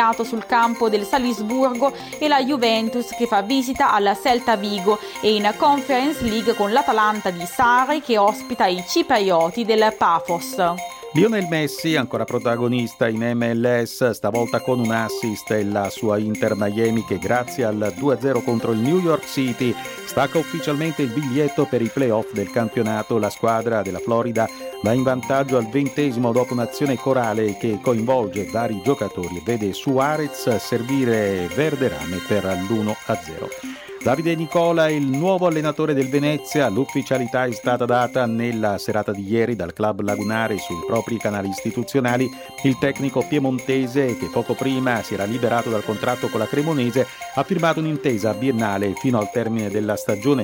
sul campo del Salisburgo e la Juventus che fa visita al Celta Vigo, e in Conference League con l'Atalanta di Sarri che ospita i ciprioti del Paphos. Lionel Messi, ancora protagonista in MLS, stavolta con un assist, e la sua Inter Miami che grazie al 2-0 contro il New York City stacca ufficialmente il biglietto per i playoff del campionato. La squadra della Florida va in vantaggio al 20° dopo un'azione corale che coinvolge vari giocatori e vede Suarez servire Verderame per l'1-0. Davide Nicola è il nuovo allenatore del Venezia. L'ufficialità è stata data nella serata di ieri dal club lagunare sui propri canali istituzionali. Il tecnico piemontese, che poco prima si era liberato dal contratto con la Cremonese, ha firmato un'intesa biennale fino al termine della stagione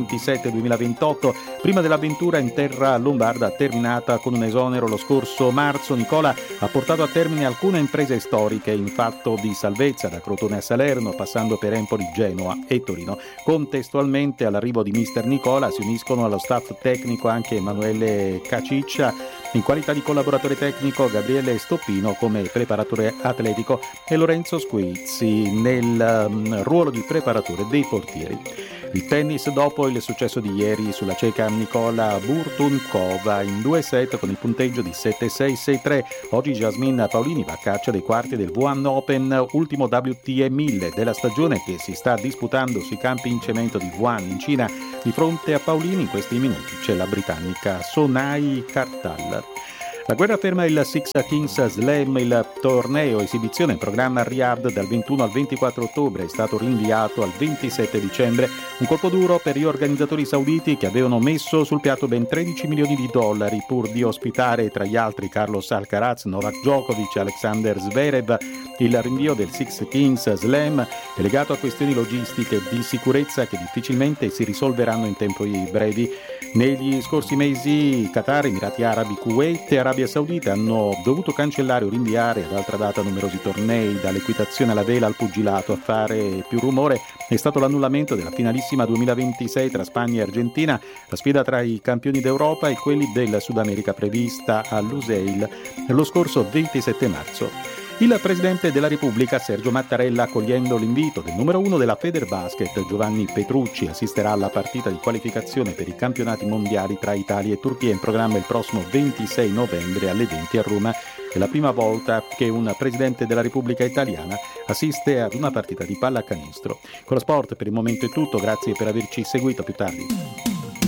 2027-2028, prima dell'avventura in terra lombarda terminata con un esonero lo scorso marzo. Nicola ha portato a termine alcune imprese storiche in fatto di salvezza, da Crotone a Salerno, passando per Empoli, Genoa e Torino. Contestualmente all'arrivo di mister Nicola si uniscono allo staff tecnico anche Emanuele Caciccia, in qualità di collaboratore tecnico Gabriele Stoppino come preparatore atletico e Lorenzo Squizzi nel ruolo di preparatore dei portieri. Il tennis, dopo il successo di ieri sulla ceca Nicola Burtunkova in 2 set con il punteggio di 7-6-6-3, oggi Jasmine Paolini va a caccia dei quarti del Wuhan Open, ultimo WTA 1000 della stagione, che si sta disputando sui campi in cemento di Wuhan in Cina. Di fronte a Paolini in questi minuti c'è la britannica Sonai Kartal. La guerra ferma il Six Kings Slam, il torneo esibizione in programma a Riyadh dal 21 al 24 ottobre, è stato rinviato al 27 dicembre. Un colpo duro per gli organizzatori sauditi, che avevano messo sul piatto ben $13 milioni pur di ospitare tra gli altri Carlos Alcaraz, Novak Djokovic e Alexander Zverev. Il rinvio del Six Kings Slam è legato a questioni logistiche e di sicurezza che difficilmente si risolveranno in tempi brevi. Negli scorsi mesi Qatar, Emirati Arabi, Kuwait e Arabia Saudita hanno dovuto cancellare o rinviare ad altra data numerosi tornei, dall'equitazione alla vela al pugilato. A fare più rumore è stato l'annullamento della finalissima 2026 tra Spagna e Argentina, la sfida tra i campioni d'Europa e quelli del Sud America prevista a Lusail lo scorso 27 marzo. Il Presidente della Repubblica, Sergio Mattarella, accogliendo l'invito del numero 1 della Federbasket, Giovanni Petrucci, assisterà alla partita di qualificazione per i campionati mondiali tra Italia e Turchia, in programma il prossimo 26 novembre alle 20 a Roma. È la prima volta che un Presidente della Repubblica italiana assiste ad una partita di pallacanestro. Con lo sport per il momento è tutto, grazie per averci seguito, a più tardi.